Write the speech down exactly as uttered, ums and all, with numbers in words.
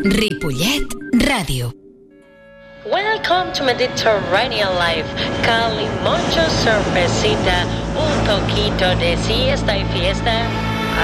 Ripollet Ràdio. Welcome to Mediterranean Life. Cali mucho cervecita, un poquito de siesta y fiesta.